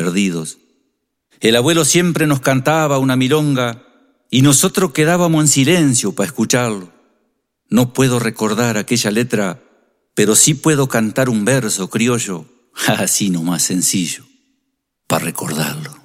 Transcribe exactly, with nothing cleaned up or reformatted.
perdidos. El abuelo siempre nos cantaba una milonga y nosotros quedábamos en silencio para escucharlo. No puedo recordar aquella letra, pero sí puedo cantar un verso criollo, así nomás sencillo, para recordarlo.